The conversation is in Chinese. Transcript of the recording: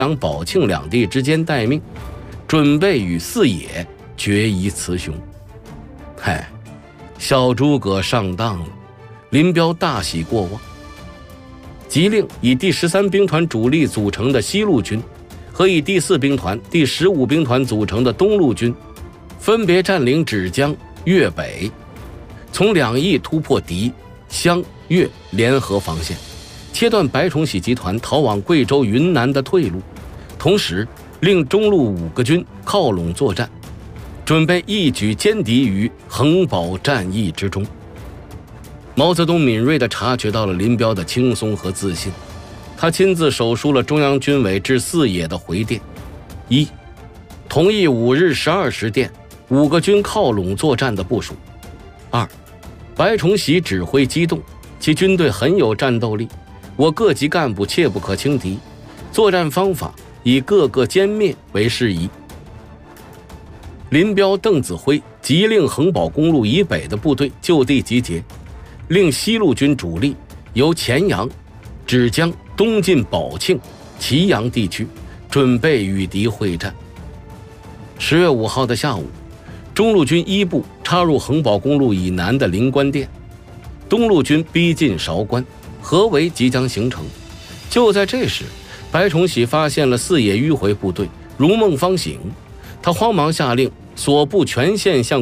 阳、宝庆两地之间待命，准备与四野决一雌雄。嗨，小诸葛上当了，林彪大喜过望，即令以第13兵团主力组成的西路军和以第4兵团、第15兵团组成的东路军，分别占领芷江、粤北，从两翼突破敌、湘、粤联合防线，切断白崇禧集团逃往贵州、云南的退路，同时令中路5个军靠拢作战，准备一举歼敌于衡宝战役之中。毛泽东敏锐地察觉到了林彪的轻松和自信，他亲自手书了中央军委致四野的回电：一、同意5日12时电5个军靠拢作战的部署；二、白崇禧指挥机动，其军队很有战斗力，我各级干部切不可轻敌，作战方法以各个歼灭为适宜。林彪、邓子恢急令衡宝公路以北的部队就地集结，令西路军主力由黔阳、芷江东进宝庆、祁阳地区，准备与敌会战。10月5号的下午，中路军一部插入衡宝公路以南的灵官殿，东路军逼近韶关，合围即将形成。就在这时，白崇禧发现了四野迂回部队，如梦方醒，他慌忙下令所部全线向